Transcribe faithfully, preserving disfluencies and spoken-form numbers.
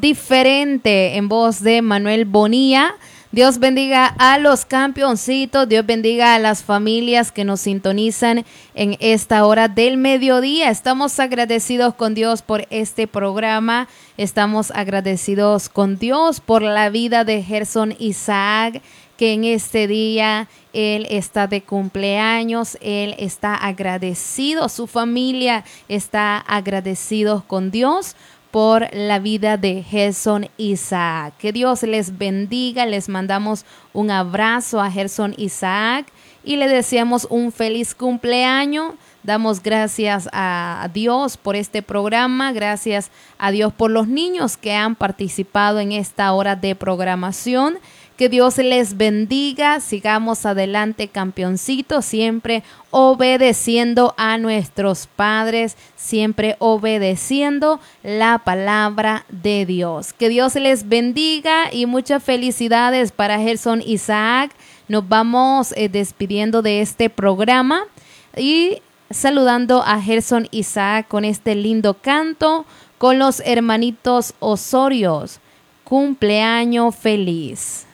Diferente en voz de Manuel Bonilla. Dios bendiga a los campeoncitos, Dios bendiga a las familias que nos sintonizan en esta hora del mediodía. Estamos agradecidos con Dios por este programa, estamos agradecidos con Dios por la vida de Gerson Isaac, que en este día él está de cumpleaños, él está agradecido, su familia está agradecidos con Dios por la vida de Gerson Isaac. Que Dios les bendiga, les mandamos un abrazo a Gerson Isaac y le deseamos un feliz cumpleaños. Damos gracias a Dios por este programa, gracias a Dios por los niños que han participado en esta hora de programación. Que Dios les bendiga, sigamos adelante, campeoncitos, siempre obedeciendo a nuestros padres, siempre obedeciendo la palabra de Dios. Que Dios les bendiga y muchas felicidades para Gerson Isaac. Nos vamos eh, despidiendo de este programa y saludando a Gerson Isaac con este lindo canto con los hermanitos Osorios. Cumpleaños feliz.